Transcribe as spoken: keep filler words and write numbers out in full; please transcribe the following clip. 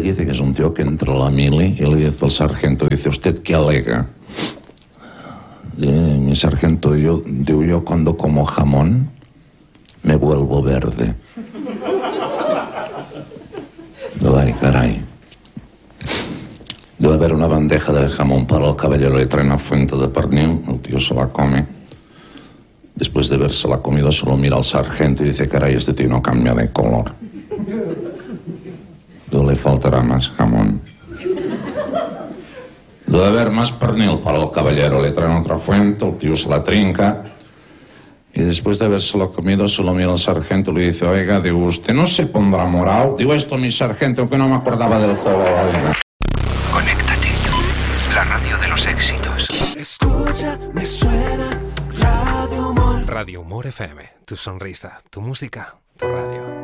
dice que es un tío que entra a la mili y le dice al sargento, dice, ¿usted qué alega? Y mi sargento, yo, digo, yo cuando como jamón me vuelvo verde. Digo, ay, caray. Debe haber una bandeja de jamón para el caballero, le traen una fuente de pernil, el tío se la come. Después de haberse la comido, solo mira al sargento y dice, caray, este tío no cambia de color. Digo, le faltará más jamón. Debe haber más pernil para el caballero, le traen otra fuente, el tío se la trinca. Y después de habérselo comido, solo mira al sargento y le dice, oiga, digo, ¿usted no se pondrá morado? Digo, esto, mi sargento, que no me acordaba del color, oiga. Conéctate, la radio de los éxitos. Escucha, me suena Radio Humor. Radio Humor F M, tu sonrisa, tu música, tu radio.